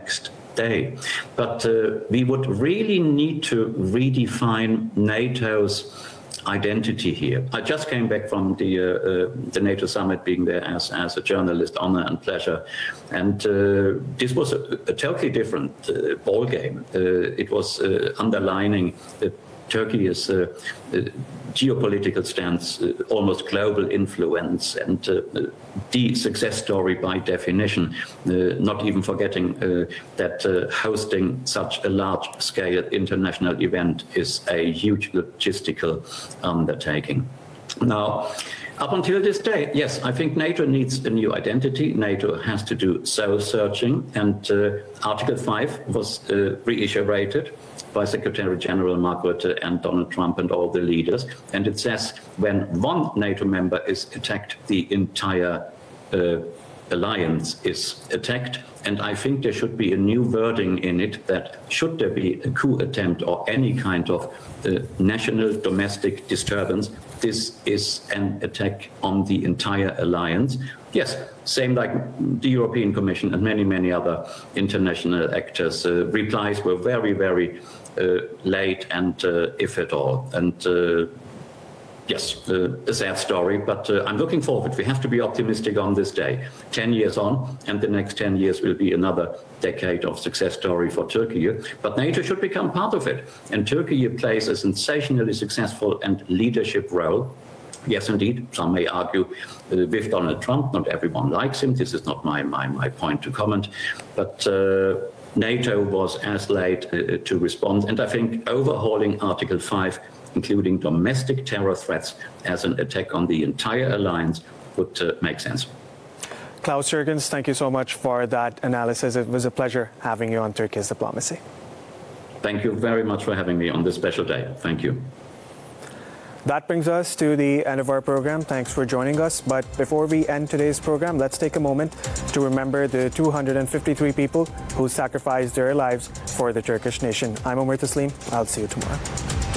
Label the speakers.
Speaker 1: next day. But we would really need to redefine NATO's identity here. I just came back from the NATO summit, being there as a journalist, honor and pleasure, and this was a totally different ball game. It was underlining Turkey's geopolitical stance, almost global influence, and the success story by definition, not even forgetting that hosting such a large-scale international event is a huge logistical undertaking. Now, up until this day, yes, I think NATO needs a new identity. NATO has to do soul-searching, and Article 5 was reiterated by Secretary General Mark Rutte and Donald Trump and all the leaders. And it says when one NATO member is attacked, the entire alliance is attacked. And I think there should be a new wording in it that should there be a coup attempt or any kind of national domestic disturbance, this is an attack on the entire alliance. Yes, same like the European Commission and many, many other international actors. Replies were very, very late and if at all. And yes, a sad story, but I'm looking forward. We have to be optimistic on this day. 10 years on, and the next 10 years will be another decade of success story for Turkey. But NATO should become part of it. And Turkey plays a sensationally successful and leadership role. Yes, indeed, some may argue with Donald Trump. Not everyone likes him. This is not my point to comment. But NATO was as late to respond. And I think overhauling Article 5, including domestic terror threats as an attack on the entire alliance, would make sense.
Speaker 2: Klaus Jürgens, thank you so much for that analysis. It was a pleasure having you on Turkey's Diplomacy.
Speaker 1: Thank you very much for having me on this special day. Thank you.
Speaker 2: That brings us to the end of our program. Thanks for joining us. But before we end today's program, let's take a moment to remember the 253 people who sacrificed their lives for the Turkish nation. I'm Omar Taslim. I'll see you tomorrow.